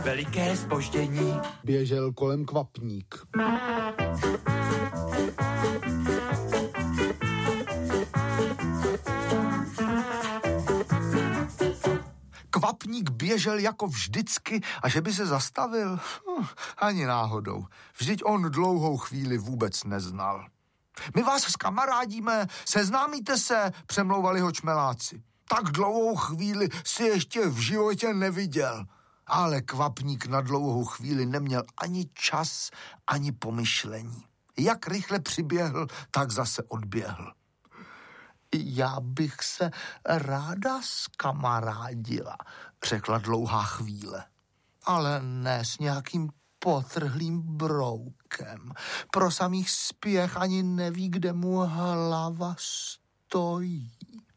Veliké zpoždění. Běžel kolem kvapník. Kvapník běžel jako vždycky a že by se zastavil? Ani náhodou. Vždyť on dlouhou chvíli vůbec neznal. My vás skamarádíme, seznámíte se, přemlouvali ho čmeláci. Tak dlouhou chvíli si ještě v životě neviděl. Ale kvapník na dlouhou chvíli neměl ani čas, ani pomyšlení. Jak rychle přiběhl, tak zase odběhl. Já bych se ráda zkamarádila, řekla dlouhá chvíle. Ale ne s nějakým potrhlým broukem. Pro samých spěch ani neví, kde mu hlava stojí.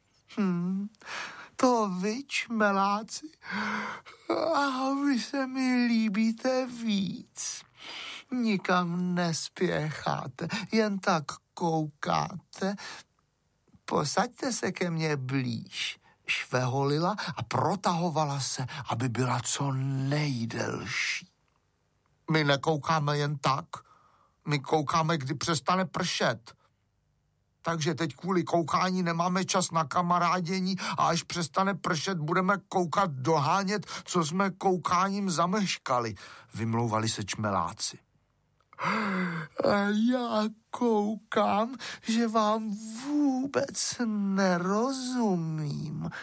To vy, čmeláci, a vy se mi líbíte víc. Nikam nespěcháte, jen tak koukáte. Posaďte se ke mně blíž. Šveholila a protahovala se, aby byla co nejdelší. My nekoukáme jen tak, my koukáme, kdy přestane pršet. Takže teď kvůli koukání nemáme čas na kamarádění a až přestane pršet, budeme koukat dohánět, co jsme koukáním zameškali, vymlouvali se čmeláci. A já koukám, že vám vůbec nerozumím,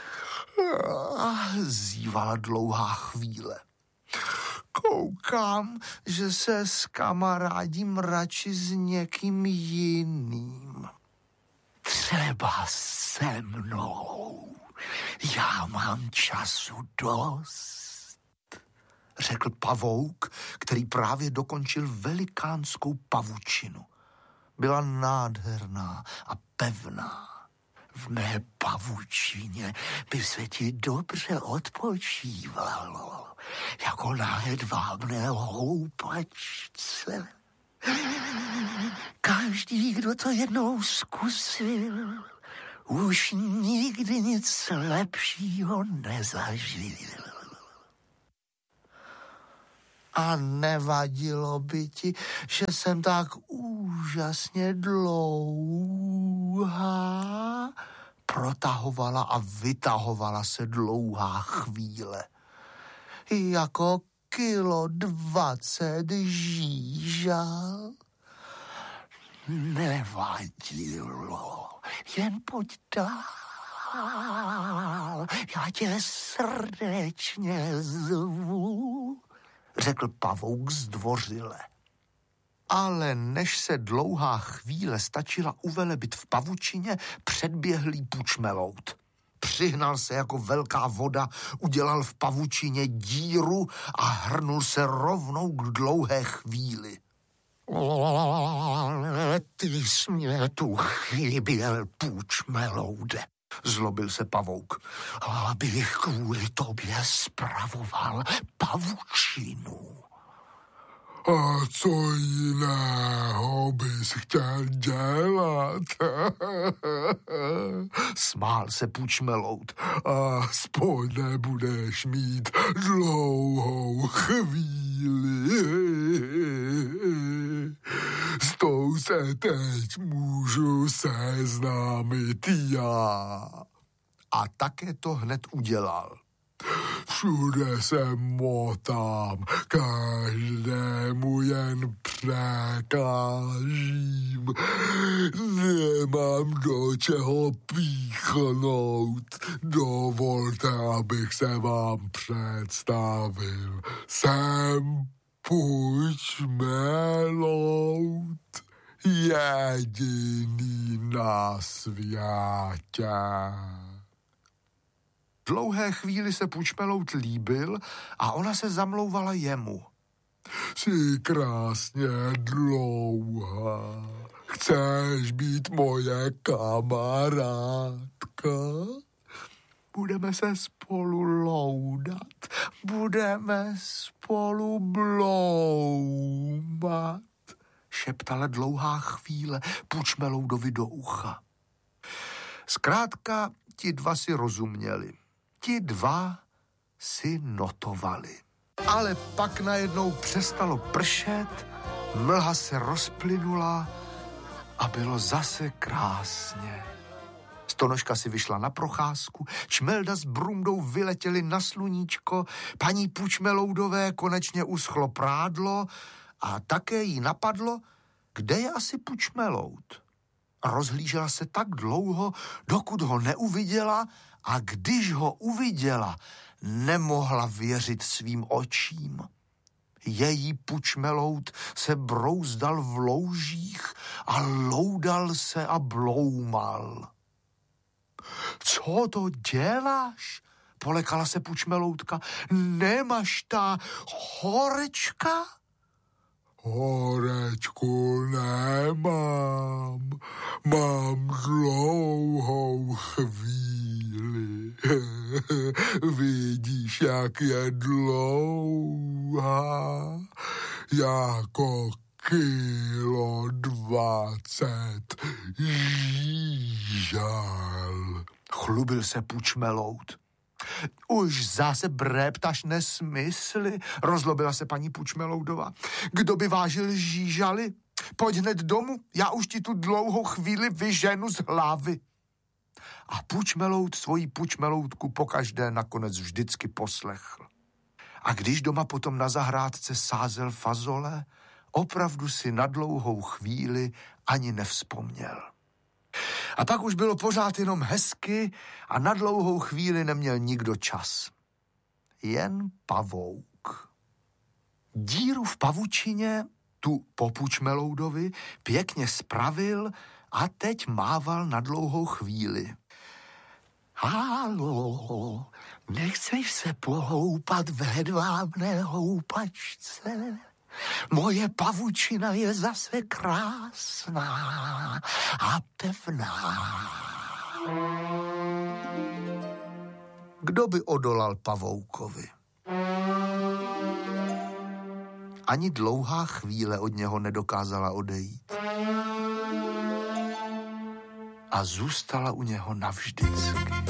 zývala dlouhá chvíle. Koukám, že se skamarádím radši s někým jiným. Třeba se mnou. Já mám času dost, řekl pavouk, který právě dokončil velikánskou pavučinu. Byla nádherná a pevná. V mé pavučině by se ti dobře odpočívalo, jako na hedvábné houpačce. Každý, kdo to jednou zkusil, už nikdy nic lepšího nezažil. A nevadilo by ti, že jsem tak úžasně dlouhá? Protahovala a vytahovala se dlouhá chvíle. Jako 1,20 kg žížal. Nevadilo, jen pojď dál, já tě srdečně zvu, řekl pavouk zdvořile. Ale než se dlouhá chvíle stačila uvelebit v pavučině, předběhlý pučmelout. Přihnal se jako velká voda, udělal v pavučině díru a hrnul se rovnou k dlouhé chvíli. Ty jsi mě tu chyběl, pučmeloude, zlobil se pavouk, abych kvůli tobě spravoval pavučinu. A co jiného bys chtěl dělat? Smál se pučmelout. Aspoň nebudeš mít dlouhou chvíli. S tou se teď můžu seznámit já. A také to hned udělal. Všude se motám, každému jen překážím. Nemám do čeho píchnout. Dovolte, abych se vám představil. Jsem pučmelout, jediný na světě. Dlouhé chvíli se pučmelout líbil a ona se zamlouvala jemu. Jsi krásně dlouhá. Chceš být moje kamarádka? Budeme se spolu loudat, budeme spolu bloumat, šeptala dlouhá chvíle pučmeloudovi do ucha. Zkrátka, ti dva si rozuměli. Ti dva si notovali. Ale pak najednou přestalo pršet, mlha se rozplynula a bylo zase krásně. Stonožka si vyšla na procházku, Čmelda s Brundou vyletěli na sluníčko, paní Pučmeloudové konečně uschlo prádlo a také jí napadlo, kde je asi Pučmeloud. Rozhlížela se tak dlouho, dokud ho neuviděla, a když ho uviděla, nemohla věřit svým očím. Její Pučmeloud se brouzdal v loužích a loudal se a bloumal. Co to děláš? Polekala se Pučmeloudka. Nemáš ta horečka? Horečku nemám. Mám dlouhou chvíli. Vidíš, jak je dlouhá? Jako kilo 20 žížal. Chlubil se Pučmeloud. Už zase bréptaš nesmysly, rozlobila se paní Pučmeloudová. Kdo by vážil žížaly? Pojď hned domů, já už ti tu dlouhou chvíli vyženu z hlavy. A Pučmeloud svoji Pučmeloudku pokaždé nakonec vždycky poslechl. A když doma potom na zahrádce sázel fazole, opravdu si na dlouhou chvíli ani nevzpomněl. A pak už bylo pořád jenom hezky a na dlouhou chvíli neměl nikdo čas. Jen pavouk. Díru v pavučině, tu po Pučmeloudovi, pěkně spravil a teď mával na dlouhou chvíli. Haló, nechceš se pohoupat v hedvábné houpačce? Moje pavučina je zase krásná a pevná. Kdo by odolal pavoukovi? Ani dlouhá chvíle od něho nedokázala odejít. A zůstala u něho navždycky.